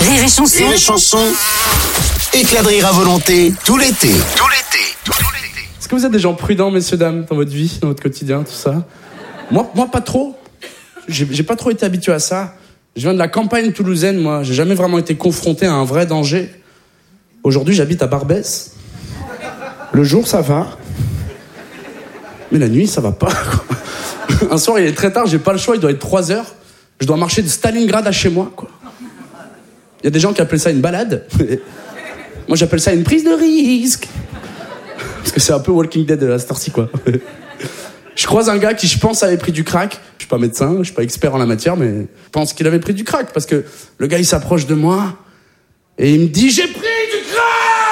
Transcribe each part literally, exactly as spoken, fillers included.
Rire et chanson. Rire et chanson. Éclat de rire à volonté, tout l'été. Tout l'été. Tout l'été. Est-ce que vous êtes des gens prudents, messieurs, dames, dans votre vie, dans votre quotidien, tout ça? Moi, moi pas trop. J'ai, j'ai pas trop été habitué à ça. Je viens de la campagne toulousaine, moi. J'ai jamais vraiment été confronté à un vrai danger. Aujourd'hui, j'habite à Barbès. Le jour, ça va. Mais la nuit, ça va pas, quoi. Un soir, il est très tard, j'ai pas le choix, il doit être trois heures. Je dois marcher de Stalingrad à chez moi, quoi. Il y a des gens qui appellent ça une balade. Moi, j'appelle ça une prise de risque. Parce que c'est un peu Walking Dead à cette heure-ci, quoi. Je croise un gars qui, je pense, avait pris du crack. Je suis pas médecin, je suis pas expert en la matière, mais je pense qu'il avait pris du crack. Parce que le gars, il s'approche de moi et il me dit « J'ai pris du crack !»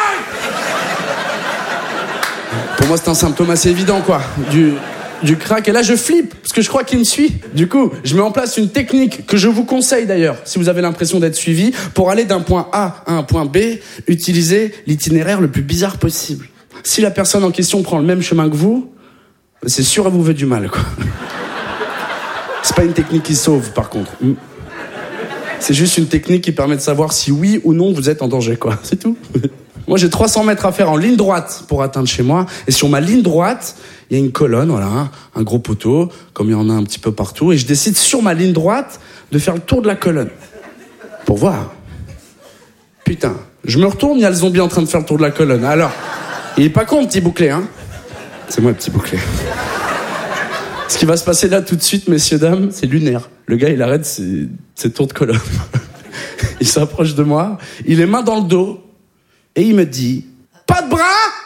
Pour moi, c'est un symptôme assez évident, quoi. Du... du crack, et là je flippe parce que je crois qu'il me suit. Du coup, je mets en place une technique que je vous conseille d'ailleurs, si vous avez l'impression d'être suivi. Pour aller d'un point A à un point B, utilisez l'itinéraire le plus bizarre possible. Si la personne en question prend le même chemin que vous, c'est sûr elle vous veut du mal, quoi. C'est pas une technique qui sauve, par contre. C'est juste une technique qui permet de savoir si oui ou non vous êtes en danger, quoi. C'est tout. Moi, j'ai trois cents mètres à faire en ligne droite pour atteindre chez moi. Et sur ma ligne droite, il y a une colonne, voilà, hein, un gros poteau, comme il y en a un petit peu partout. Et je décide, sur ma ligne droite, de faire le tour de la colonne. Pour voir. Putain, je me retourne, il y a le zombie en train de faire le tour de la colonne. Alors, il est pas con, le petit bouclé, hein. C'est moi, le petit bouclé. Ce qui va se passer là tout de suite, messieurs, dames, c'est lunaire. Le gars, il arrête ses, ses tours de colonne. Il s'approche de moi, il les mains dans le dos, et il me dit « Pas de bras ?»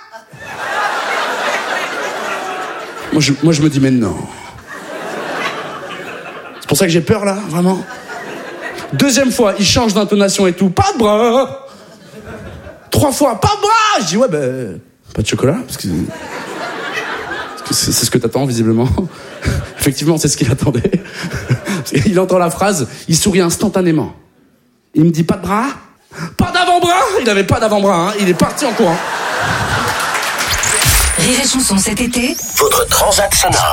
Moi je, moi, je me dis « Mais non. » C'est pour ça que j'ai peur, là, vraiment. Deuxième fois, il change d'intonation et tout. « Pas de bras !» Trois fois « Pas de bras !» Je dis « Ouais, ben, pas de chocolat, parce que... parce que c'est, c'est ce que t'attends, visiblement. » Effectivement, c'est ce qu'il attendait. Il entend la phrase, il sourit instantanément. Il me dit « Pas de bras ?» Pas d'avant-bras. Il n'avait pas d'avant-bras, hein. Il est parti en courant. Rire et chanson cet été. Votre transat sonore.